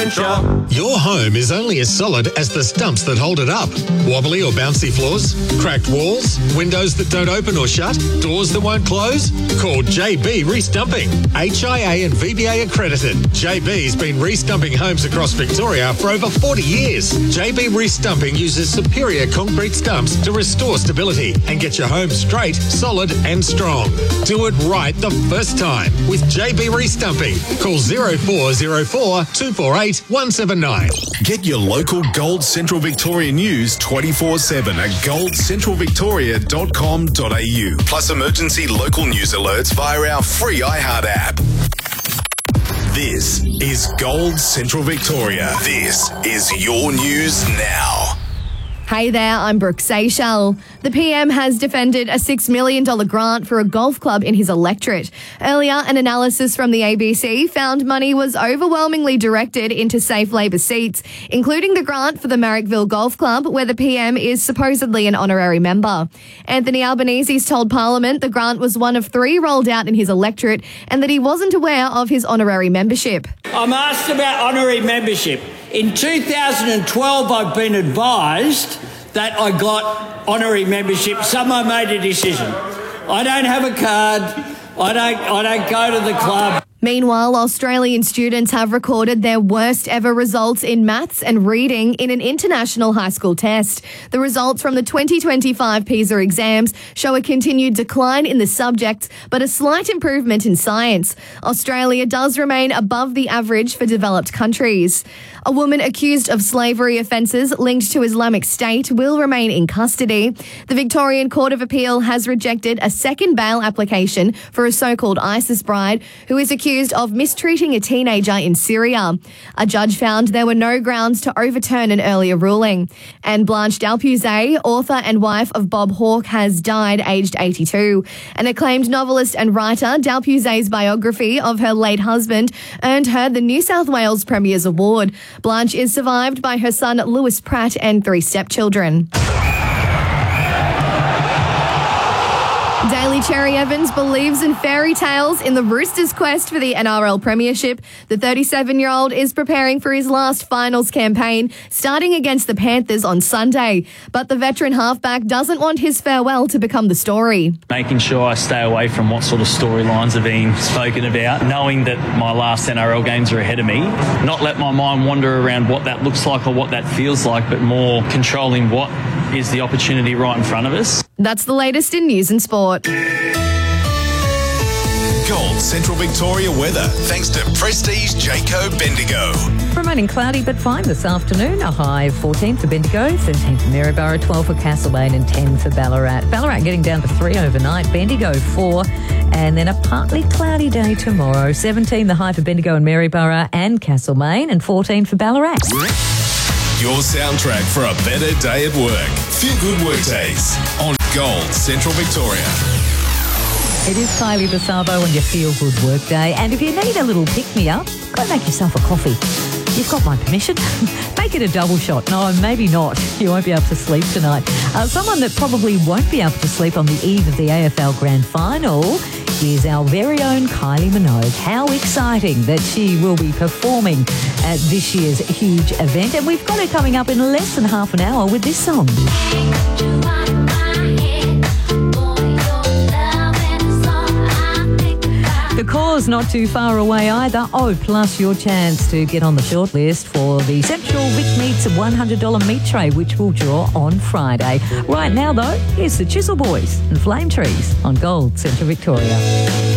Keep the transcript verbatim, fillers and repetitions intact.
adventure. Your home is only as solid as the stumps that hold it up. Wobbly or bouncy floors? Cracked walls? Windows that don't open or shut? Doors that won't close? Call J B Restumping. H I A and V B A accredited. J B's been restumping homes across Victoria for over forty years. J B Restumping uses superior concrete stumps to restore stability and get your home straight, solid and strong. Do it right the first time with J B Restumping. Call zero four zero four, two four eight, one seven nine. Get your local Gold Central Victoria news twenty-four seven at gold central victoria dot com dot a u. Plus emergency local news alerts via our free iHeart app. This is Gold Central Victoria. This is your news now. Hey there, I'm Brooke Seychelles. The P M has defended a six million dollars grant for a golf club in his electorate. Earlier, an analysis from the A B C found money was overwhelmingly directed into safe Labor seats, including the grant for the Marrickville Golf Club, where the P M is supposedly an honorary member. Anthony Albanese's told Parliament the grant was one of three rolled out in his electorate and that he wasn't aware of his honorary membership. I'm asked about honorary membership. In two thousand twelve, I've been advised that I got honorary membership. Someone made a decision. I don't have a card. I don't, I don't go to the club. Meanwhile, Australian students have recorded their worst ever results in maths and reading in an international high school test. The results from the twenty twenty-five PISA exams show a continued decline in the subjects, but a slight improvement in science. Australia does remain above the average for developed countries. A woman accused of slavery offences linked to Islamic State will remain in custody. The Victorian Court of Appeal has rejected a second bail application for a so-called ISIS bride who is accused of mistreating a teenager in Syria. A judge found there were no grounds to overturn an earlier ruling. And Blanche Dalpuzet, author and wife of Bob Hawke, has died aged eighty-two. An acclaimed novelist and writer, Dalpuzet's biography of her late husband earned her the New South Wales Premier's Award. Blanche is survived by her son Lewis Pratt and three stepchildren. Daly Cherry Evans believes in fairy tales in the Roosters' quest for the N R L Premiership. The thirty-seven-year-old is preparing for his last finals campaign, starting against the Panthers on Sunday. But the veteran halfback doesn't want his farewell to become the story. Making sure I stay away from what sort of storylines are being spoken about, knowing that my last N R L games are ahead of me. Not let my mind wander around what that looks like or what that feels like, but more controlling what is the opportunity right in front of us. That's the latest in news and sport. Gold Central Victoria weather, thanks to Prestige Jayco Bendigo. Remaining cloudy but fine this afternoon. A high of fourteen for Bendigo, thirteen for Maryborough, twelve for Castlemaine and ten for Ballarat. Ballarat getting down to three overnight, Bendigo four, and then a partly cloudy day tomorrow. seventeen the high for Bendigo and Maryborough and Castlemaine, and fourteen for Ballarat. Your soundtrack for a better day at work. Feel good workdays on Gold Central Victoria. It is Kylie Basabo on your Feel Good Workday. And if you need a little pick-me-up, go make yourself a coffee. You've got my permission. Make it a double shot. No, maybe not. You won't be able to sleep tonight. Uh, someone that probably won't be able to sleep on the eve of the A F L Grand Final is our very own Kylie Minogue. How exciting that she will be performing at this year's huge event. And we've got her coming up in less than half an hour with this song. The cause not too far away either. Oh, plus your chance to get on the shortlist for the Central Vic Meats one hundred dollars meat tray, which will draw on Friday. Right now, though, here's the Chisel Boys and Flame Trees on Gold Central Victoria.